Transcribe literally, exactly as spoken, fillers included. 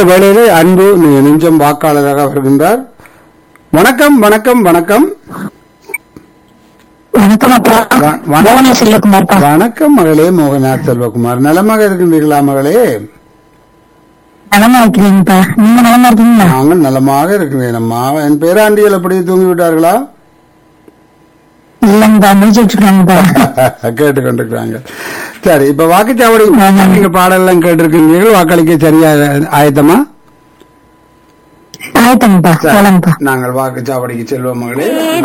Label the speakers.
Speaker 1: வேளையிலே அன்பு நெஞ்சம் வாக்காளராக வருகின்றார். வணக்கம் வணக்கம் வணக்கம்
Speaker 2: வணக்கம் அப்பா.
Speaker 1: வ- வண-
Speaker 2: மோகன செல்வகுமார் பா.
Speaker 1: வணக்கம் மகளே மோகனார் செல்வகுமார். நலமாக இருக்கின்றீர்களா மகளே?
Speaker 2: நலமா இருக்கிறீங்கப்பா. நீங்க நலமா இருக்கீங்களா?
Speaker 1: நாங்கள் நலமாக இருக்கிறேன் அம்மா. என் பேராண்டிகள் எப்படி தூங்கி விட்டார்களா?
Speaker 2: இல்லங்கப்பா, முடிச்சுட்டு இருக்காங்கப்பா.
Speaker 1: கேட்டுக்கொண்டிருக்கிறாங்க. சரி, இப்ப வாக்குச்சாவடி
Speaker 2: ஆமாம்.
Speaker 1: நீங்க பாடலாம் கேட்டிருக்கிறீர்கள். வாக்களிக்க சரியா ஆயத்தமா?
Speaker 2: ஆயத்தங்கப்பா,
Speaker 1: சரி,
Speaker 2: போலாங்கப்பா.
Speaker 1: நாங்கள் வாக்குச்சாவடிக்கு செல்வோம் மகளே.